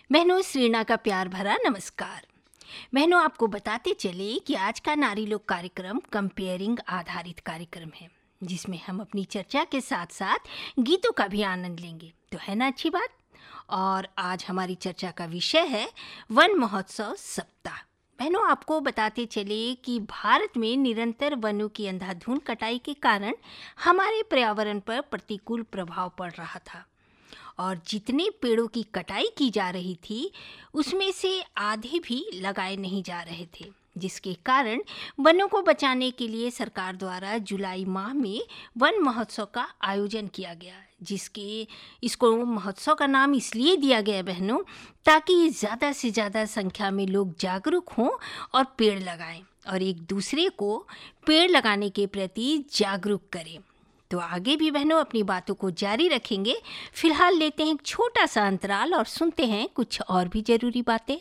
बहनों, श्रीना का प्यार भरा नमस्कार। बहनों, आपको बताते चले कि आज का नारी लोक कार्यक्रम कंपेयरिंग आधारित कार्यक्रम है, जिसमें हम अपनी चर्चा के साथ साथ गीतों का भी आनंद लेंगे। तो है ना अच्छी बात। और आज हमारी चर्चा का विषय है वन महोत्सव सप्ताह। बहनों, आपको बताते चले कि भारत में निरंतर वनों की अंधाधुंध कटाई के कारण हमारे पर्यावरण पर प्रतिकूल प्रभाव पड़ रहा था और जितने पेड़ों की कटाई की जा रही थी उसमें से आधे भी लगाए नहीं जा रहे थे, जिसके कारण वनों को बचाने के लिए सरकार द्वारा जुलाई माह में वन महोत्सव का आयोजन किया गया, इसको महोत्सव का नाम इसलिए दिया गया बहनों, ताकि ज़्यादा से ज़्यादा संख्या में लोग जागरूक हों और पेड़ लगाएं और एक दूसरे को पेड़ लगाने के प्रति जागरूक करें। तो आगे भी बहनों अपनी बातों को जारी रखेंगे। फिलहाल लेते हैं एक छोटा सा अंतराल और सुनते हैं कुछ और भी जरूरी बातें।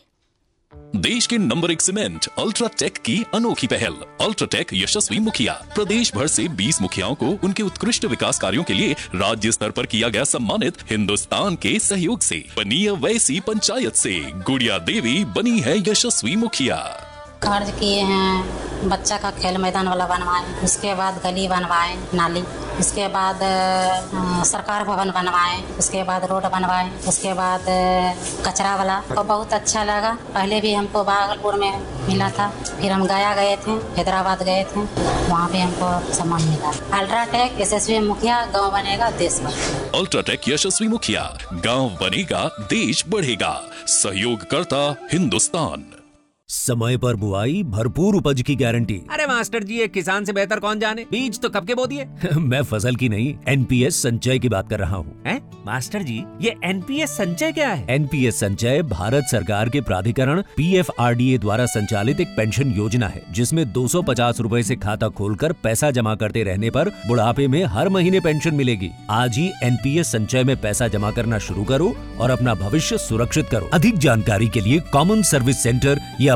देश के नंबर 1 सीमेंट अल्ट्राटेक की अनोखी पहल। अल्ट्राटेक यशस्वी मुखिया प्रदेश भर से 20 मुखियाओं को उनके उत्कृष्ट विकास कार्यों के लिए राज्य स्तर पर किया गया सम्मानित। हिंदुस्तान के सहयोग से बनी वैसी पंचायत से गुड़िया देवी बनी है यशस्वी मुखिया। कार्य किए हैं, बच्चा का खेल मैदान वाला बनवाए, उसके बाद गली बनवाए, नाली, उसके बाद सरकार भवन बनवाए, उसके बाद रोड बनवाए, उसके बाद कचरा वाला। तो बहुत अच्छा लगा। पहले भी हमको भागलपुर में मिला था, फिर हम गया गए थे, हैदराबाद गए थे, वहाँ पे हमको सम्मान मिला। अल्ट्राटेक यशस्वी मुखिया, गाँव बनेगा देश बढ़ेगा। अल्ट्राटेक यशस्वी मुखिया, गाँव बनेगा देश बढ़ेगा। सहयोग करता हिंदुस्तान। समय पर बुआई, भरपूर उपज की गारंटी। अरे मास्टर जी, एक किसान से बेहतर कौन जाने। बीज तो कब के बो दिए। मैं फसल की नहीं, एनपीएस संचय की बात कर रहा हूँ। मास्टर जी, ये एनपीएस संचय क्या है? एनपीएस संचय भारत सरकार के प्राधिकरण पीएफआरडीए द्वारा संचालित एक पेंशन योजना है, जिसमें 250 रूपए से खाता खोलकर पैसा जमा करते रहने पर बुढ़ापे में हर महीने पेंशन मिलेगी। आज ही एनपीएस संचय में पैसा जमा करना शुरू करो और अपना भविष्य सुरक्षित करो। अधिक जानकारी के लिए कॉमन सर्विस सेंटर या